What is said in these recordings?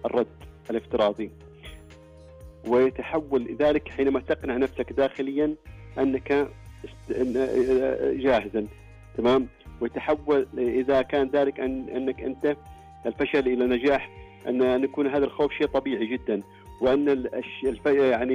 الرد الافتراضي، ويتحول ذلك حينما تقنع نفسك داخليا أنك جاهزا، تمام، ويتحول إذا كان ذلك أنك أنت الفشل إلى نجاح، أن يكون هذا الخوف شيء طبيعي جدا، وأن يعني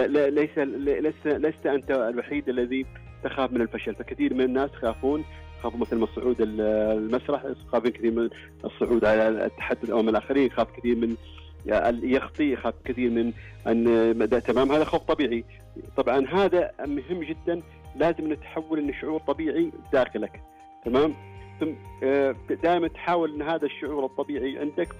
لست أنت الوحيد الذي تخاف من الفشل. فكثير من الناس خافوا مثل من صعود المسرح، خاف كثير من الصعود على التحدث أمام الآخرين، خاف كثير من يخطئ، خاف كثير من أن تمام، هذا خوف طبيعي. طبعا هذا مهم جدا، لازم نتحول إن شعور طبيعي داخلك، تمام. ثم دائما تحاول ان هذا الشعور الطبيعي عندك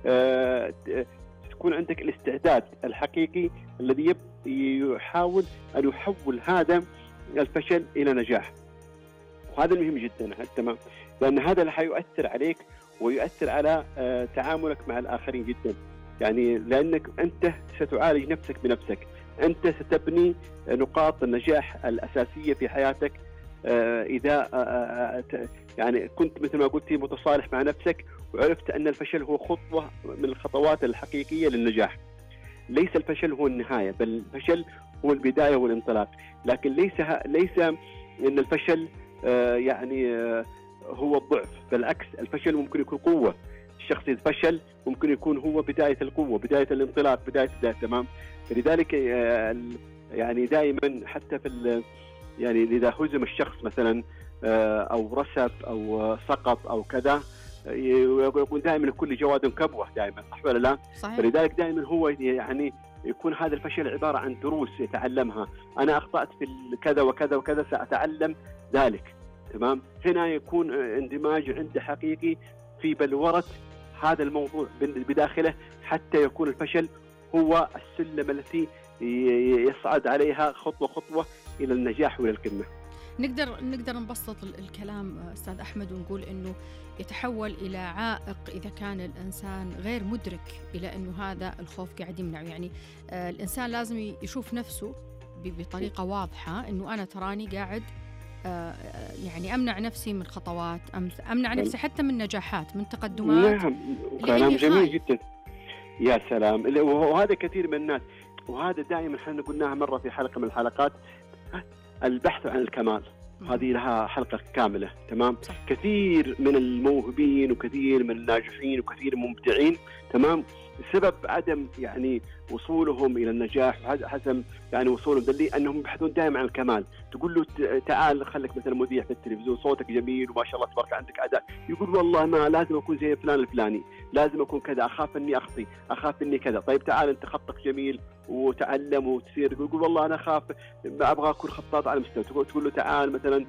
تكون عندك الاستعداد الحقيقي الذي يحاول ان يحول هذا الفشل الى نجاح، وهذا مهم جدا، تمام، لان هذا اللي حيؤثر عليك ويؤثر على تعاملك مع الاخرين جدا. يعني لانك انت ستعالج نفسك بنفسك، انت ستبني نقاط النجاح الاساسيه في حياتك. إذا يعني كنت مثل ما قلت متصالح مع نفسك، وعرفت أن الفشل هو خطوة من الخطوات الحقيقية للنجاح. ليس الفشل هو النهاية، بل الفشل هو البداية والانطلاق. لكن ليس أن الفشل يعني هو الضعف، بالعكس الفشل ممكن يكون قوة. الشخص إذا فشل ممكن يكون هو بداية القوة، بداية الانطلاق، بداية تمام. فلذلك يعني دائما حتى في يعني إذا هزم الشخص مثلا أو رسب أو سقط أو كذا، يقول دائما لكل جواد كبوة، دائما صح ولا لا؟ صحيح. فلذلك دائما هو يعني يكون هذا الفشل عبارة عن دروس يتعلمها. أنا أخطأت في كذا وكذا وكذا، سأتعلم ذلك، تمام. هنا يكون اندماج عنده حقيقي في بلورة هذا الموضوع بداخله، حتى يكون الفشل هو السلم التي يصعد عليها خطوة خطوة إلى النجاح وإلى القمة. نقدر نبسط الكلام أستاذ أحمد ونقول إنه يتحول إلى عائق إذا كان الإنسان غير مدرك إلى إنه هذا الخوف قاعد يمنعه. يعني الإنسان لازم يشوف نفسه بطريقة واضحة إنه أنا تراني قاعد يعني أمنع نفسي من خطوات، أمنع نفسي حتى من نجاحات، من تقدمات. نعم، كلام جميل جدا، يا سلام. وهذا كثير من الناس، وهذا دائما احنا قلناها مرة في حلقة من الحلقات، البحث عن الكمال. هذه لها حلقة كاملة، تمام. كثير من الموهوبين وكثير من الناجحين وكثير من المبدعين، تمام، سبب عدم يعني وصولهم إلى النجاح وعدم يعني وصولهم ذلي أنهم يبحثون دائما عن الكمال. تقول له تعال خليك مثلا مذيع في التلفزيون، صوتك جميل وما شاء الله تبارك عندك أداء، يقول والله ما لازم أكون زي فلان الفلاني، لازم أكون كذا، أخاف إني أخطي، أخاف إني كذا. طيب تعال أنت خطك جميل وتعلم وتصير، يقول والله أنا أخاف ما أبغى أكون خطاط على مستوى. تقول له تعال مثلا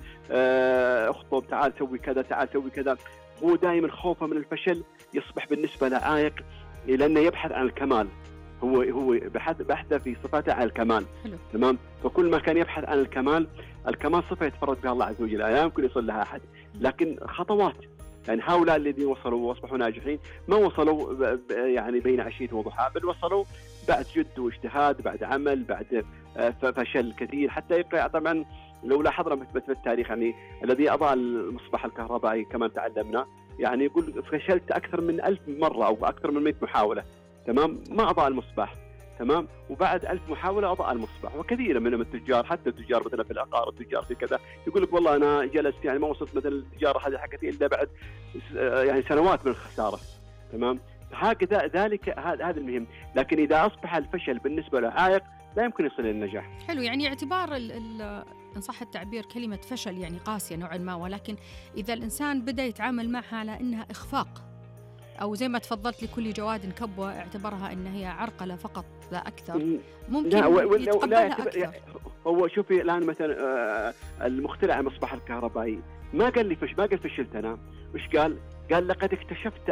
أخطب، تعال سوي كذا، تعال سوي كذا. هو دائما خوفه من الفشل يصبح بالنسبة له عائق، لأنه يبحث عن الكمال. هو بحث في صفاته عن الكمال، تمام. فكل ما كان يبحث عن الكمال صفة يتفرد بها الله عز وجل، لا يمكن يصل لها أحد. لكن خطوات، يعني هؤلاء الذين وصلوا واصبحوا ناجحين ما وصلوا يعني بين عشية وضحاها، بل وصلوا بعد جد واجتهاد، بعد عمل، بعد فشل كثير. حتى يقع طبعا لو لاحظنا مثل التاريخ، يعني الذي أضاء المصباح الكهربائي كما تعلمنا، يعني يقول فشلت أكثر من 1000 مرة أو أكثر من 100 محاولة، تمام، ما أضاء المصباح، تمام. وبعد 1000 محاولة أضاء المصباح. وكثير منهم التجار، حتى التجار مثلا في العقار، التجار في كذا، يقول لك والله أنا جلست يعني ما وصلت مثلا التجارة هذه حقتي إلا بعد يعني سنوات من الخسارة، تمام. هكذا ذلك هذا المهم. لكن إذا أصبح الفشل بالنسبة له عائق لا يمكن يصل إلى النجاح. حلو، يعني اعتبار إن صح التعبير كلمة فشل يعني قاسية نوعا ما، ولكن إذا الإنسان بدأ يتعامل معها على إنها إخفاق، أو زي ما تفضلت لكل جواد كبوة اعتبرها إن هي عرقلة فقط لا أكثر، ممكن يتقبلها أكثر. هو شوفي الآن مثلا المخترع المصباح الكهربائي ما قال فشلت أنا، وش قال لقد اكتشفت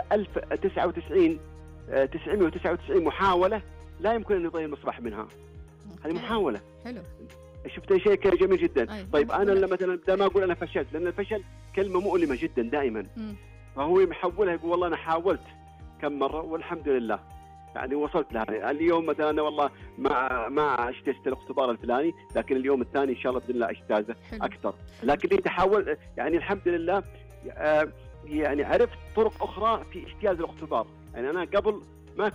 999 محاولة لا يمكن أن يضيع المصباح منها. هذه محاولة. حلو، شفت شيء جميل جدا. أيوة. طيب أنا مثلا ما أقول أنا فشلت، لأن الفشل كلمة مؤلمة جدا دائما. فهو يحولها يقول والله أنا حاولت كم مرة والحمد لله يعني وصلت لها. اليوم مثلا والله ما اجتزت الاختبار الفلاني، لكن اليوم الثاني إن شاء الله بإذن الله اجتازه أكثر. لكن لي تحول يعني الحمد لله، يعني عرفت طرق أخرى في اجتياز الاختبار. يعني أنا قبل